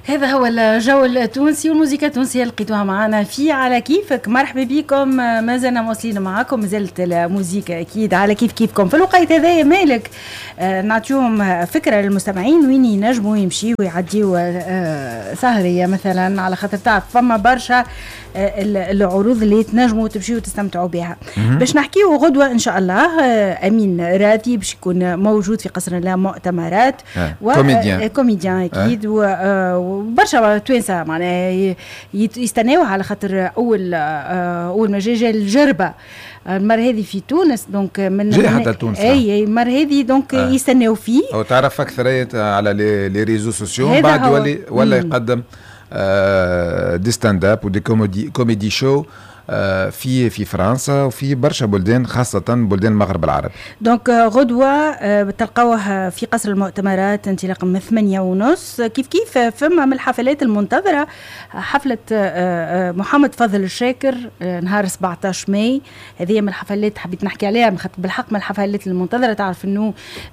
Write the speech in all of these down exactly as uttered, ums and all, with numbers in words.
هذا هو الجو التونسي والموسيقى التونسية لقيتوها معنا في على كيفك. مرحبا بكم، ما زلنا مواصلين معاكم، مازالت الموسيقى أكيد على كيف كيفكم. في الوقت هذا مالك آه نعطيهم فكرة للمستمعين وين ينجموا يمشي ويعديوا آه سهرية مثلا، على خاطر تعرف فما برشا آه العروض اللي تنجموا تمشيوا وتستمتعوا بها. باش نحكيوا غدوة إن شاء الله آه أمين راثي باش يكون موجود في قصر المؤتمرات آه. و... كوميديان. آه كوميديان أكيد آه. و... آه برشا توانسة معناها يستناوها على خاطر أول أول ما جا الجربة المرة هذه في تونس، دونك من جاي حتى تونس. أي المرة هذه دونك آه. يستناو فيه. أو تعرف أكثرية على لي لي ريزو سوسيو بعد يولي ولا يقدم آه دي ستاند اب ودي كوميدي كوميدي شو في في فرنسا وفي برشا بلدان، خاصة بلدان المغرب العربي. دونك غدوة بتلقاوها في قصر المؤتمرات انطلاقا من ثمانية ونص. كيف كيف فما من الحفلات المنتظرة حفلة محمد فضل الشاكر نهار سبعة عشر ماي. هذه من الحفلات حبيت نحكي عليها بالحق، من الحفلات المنتظرة. تعرف انه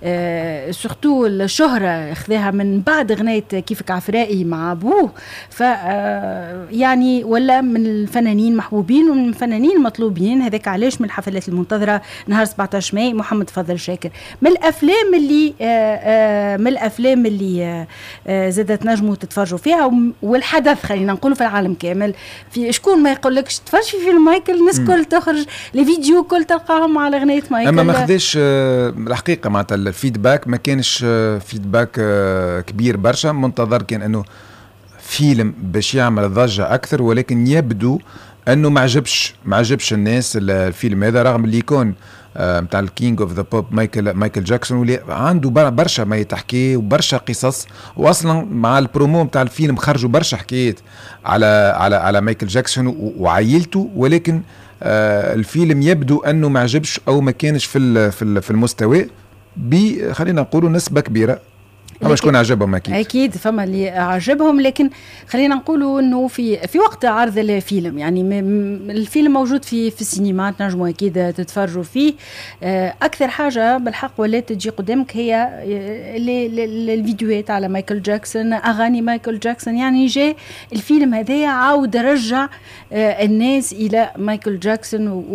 سورتو الشهرة خذاها من بعد غناية كيفك عفرائي مع ابوه، ف يعني ولا من الفنانين محبوبين ومن الفنانين المطلوبين. هذاك علاش من الحفلات المنتظرة نهار سبعة عشر ماي محمد فضل شاكر. من الأفلام اللي آآ آآ من الأفلام اللي زادت نجموا تتفرجوا فيها والحدث خلينا نقول في العالم كامل. في شكون ما يقولكش تفرج في فيلم مايكل، الناس كل تخرج الفيديو كل تلقاهم على غنية مايكل. أما ما خدش الحقيقة معناتها الفيدباك ما كانش فيدباك كبير برشا. منتظر كان أنه فيلم باش يعمل ضجة أكثر، ولكن يبدو انه ما عجبش ما عجبش الناس الفيلم هذا، رغم اللي يكون نتاع الكينج اوف ذا بوب مايكل مايكل جاكسون، واللي عنده برشا ما يتحكي وبرشا قصص، واصلا مع البرومو نتاع الفيلم خرجوا برشا حكايات على على على مايكل جاكسون وعائلته. ولكن آه الفيلم يبدو انه ما عجبش او ما كانش في في المستوى ب خلينا نقولوا نسبه كبيره. فما شكون عجبهم اكيد اكيد فما اللي عجبهم، لكن خلينا نقولوا انه في في وقت عرض الفيلم يعني الفيلم موجود في في السينما، تنجموا اكيد تتفرجوا فيه. اكثر حاجه بالحق ولات تجي قدامك هي الفيديوهات على مايكل جاكسون، اغاني مايكل جاكسون. يعني جاء الفيلم هذايا عاود رجع الناس الى مايكل جاكسون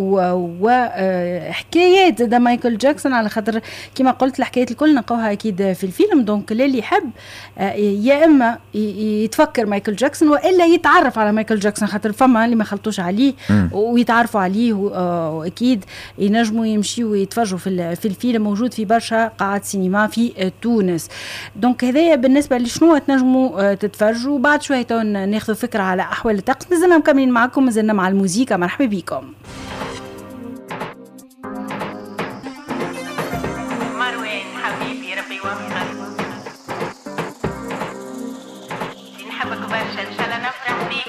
وحكايات ده مايكل جاكسون، على خاطر كما قلت الحكايات الكل نلقاوها اكيد في الفيلم. دونك اللي يحب يا اما يتفكر مايكل جاكسون والا يتعرف على مايكل جاكسون، خاطر فما اللي ما خلطوش عليه ويتعرفوا عليه، واكيد ينجموا يمشيوا ويتفرجوا في في الفيلم. موجود في برشا قاعات سينما في تونس. دونك هذايا بالنسبه لشنو تنجموا تتفرجوا. بعد شويه ناخذوا فكره على احوال الطقس. نزلنا مكملين معكم، نزلنا مع الموسيقى. مرحبا بكم.